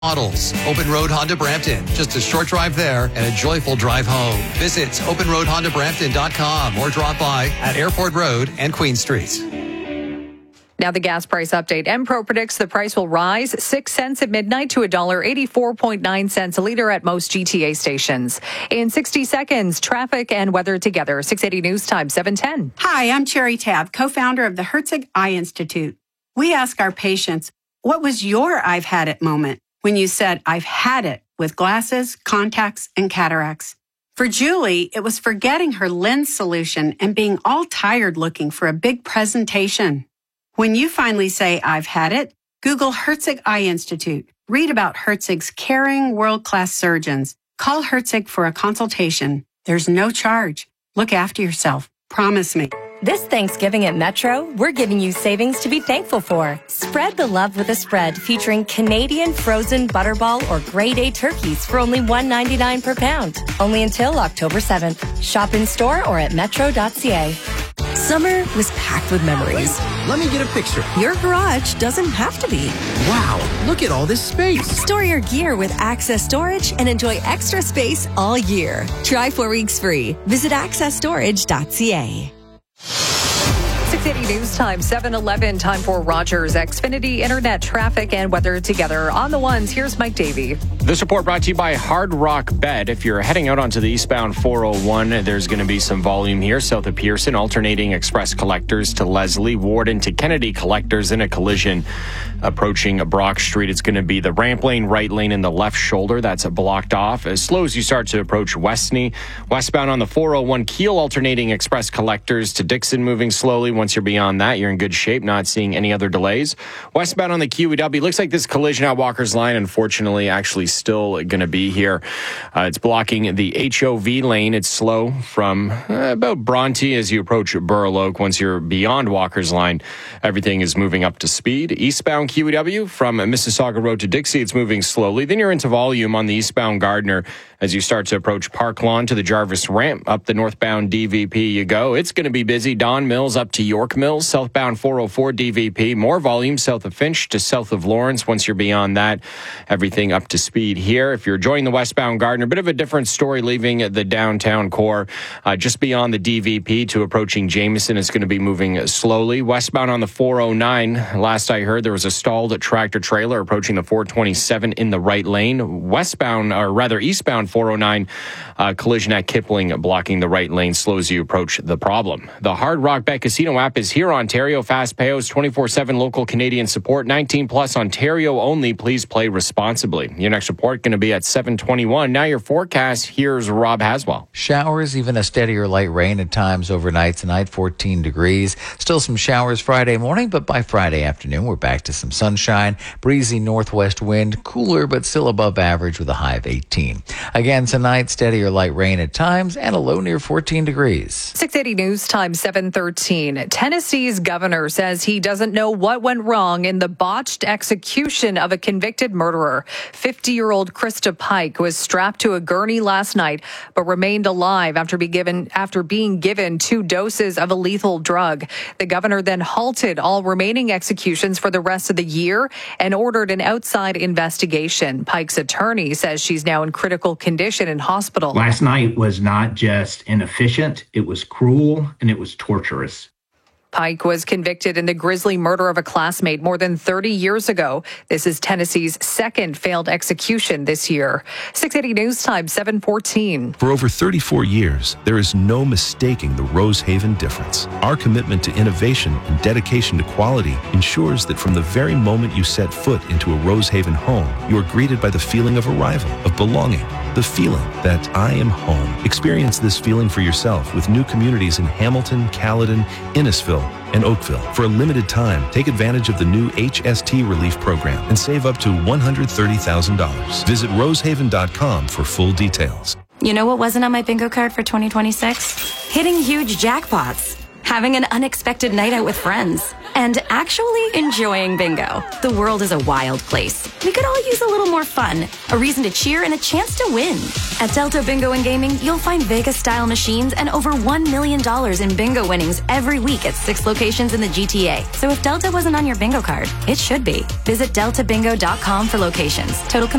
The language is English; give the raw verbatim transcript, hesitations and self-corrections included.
Models. Open Road Honda Brampton. Just a short drive there and a joyful drive home. Visit open road honda brampton dot com or drop by at Airport Road and Queen Street. Now the gas price update. Enpro predicts the price will rise six cents at midnight to one dollar eighty-four point nine cents a liter at most G T A stations. In sixty seconds, traffic and weather together. six eighty News Time, seven ten. Hi, I'm Cherry Tab, co-founder of the Herzig Eye Institute. We ask our patients, what was your I've had it moment when you said, I've had it with glasses, contacts, and cataracts? For Julie, it was forgetting her lens solution and being all tired looking for a big presentation. When you finally say, I've had it, Google Herzig Eye Institute. Read about Herzig's caring, world-class surgeons. Call Herzig for a consultation. There's no charge. Look after yourself. Promise me. This Thanksgiving at Metro, we're giving you savings to be thankful for. Spread the love with a spread featuring Canadian frozen butterball or grade A turkeys for only one ninety-nine per pound. Only until October seventh. Shop in store or at metro dot c a. Summer was packed with memories. Let me get a picture. Your garage doesn't have to be. Wow, look at all this space. Store your gear with Access Storage and enjoy extra space all year. Try four weeks free. Visit access storage dot c a. six eighty News Time, seven eleven. Time for Rogers Xfinity Internet traffic and weather together. On the ones, here's Mike Davey. This report brought to you by Hard Rock Bed. If you're heading out onto the eastbound four oh one, there's going to be some volume here south of Pearson, alternating express collectors to Leslie, Warden to Kennedy collectors in a collision approaching Brock Street. It's going to be the ramp lane, right lane, and the left shoulder. That's blocked off. As slow as you start to approach Westney. Westbound on the four oh one, Keel alternating express collectors to Dixon, moving slowly. Once you're beyond that, you're in good shape, not seeing any other delays. Westbound on the Q E W, looks like this collision at Walker's Line, unfortunately, actually still going to be here. Uh, it's blocking the H O V lane. It's slow from uh, about Bronte as you approach Burl Oak. Once you're beyond Walker's Line, everything is moving up to speed. Eastbound Q E W from Mississauga Road to Dixie, it's moving slowly. Then you're into volume on the eastbound Gardner as you start to approach Park Lawn to the Jarvis ramp. Up the northbound D V P you go. It's going to be busy. Don Mills up to York Mills, southbound four oh four D V P. More volume south of Finch to south of Lawrence. Once you're beyond that, everything up to speed here. If you're joining the westbound Gardner, a bit of a different story leaving the downtown core. Uh, just beyond the D V P to approaching Jameson, it's going to be moving slowly. Westbound on the four oh nine, last I heard, there was a stalled tractor trailer approaching the four twenty-seven in the right lane. Westbound, or rather eastbound four oh nine, uh, collision at Kipling blocking the right lane, slow as you approach the problem. The Hard Rock Bet Casino app is here, Ontario. Fast payouts, twenty-four seven local Canadian support, nineteen plus Ontario only. Please play responsibly. Your next report going to be at seven twenty-one. Now your forecast, here's Rob Haswell. Showers, even a steadier light rain at times overnight tonight, fourteen degrees. Still some showers Friday morning, but by Friday afternoon, we're back to some sunshine. Breezy northwest wind, cooler but still above average with a high of eighteen. Again tonight, steadier light rain at times and a low near fourteen degrees. six eighty News Time, seven thirteen. Tennessee's governor says he doesn't know what went wrong in the botched execution of a convicted murderer. fifty-year-old Krista Pike was strapped to a gurney last night, but remained alive after, be given, after being given two doses of a lethal drug. The governor then halted all remaining executions for the rest of the year and ordered an outside investigation. Pike's attorney says she's now in critical condition in hospital. Last night was not just inefficient, it was cruel and it was torturous. Pike was convicted in the grisly murder of a classmate more than thirty years ago. This is Tennessee's second failed execution this year. six eighty News Time, seven fourteen. For over thirty-four years, there is no mistaking the Rosehaven difference. Our commitment to innovation and dedication to quality ensures that from the very moment you set foot into a Rosehaven home, you are greeted by the feeling of arrival, of belonging, the feeling that I am home. Experience this feeling for yourself with new communities in Hamilton, Caledon, Innisfil, and Oakville. For a limited time, take advantage of the new H S T Relief Program and save up to one hundred thirty thousand dollars. Visit rosehaven dot com for full details. You know what wasn't on my bingo card for twenty twenty-six? Hitting huge jackpots. Having an unexpected night out with friends. and actually enjoying bingo. The world is a wild place. We could all use a little more fun, a reason to cheer, and a chance to win. At Delta Bingo and Gaming, you'll find Vegas-style machines and over one million dollars in bingo winnings every week at six locations in the G T A. So if Delta wasn't on your bingo card, it should be. Visit delta bingo dot com for locations. Total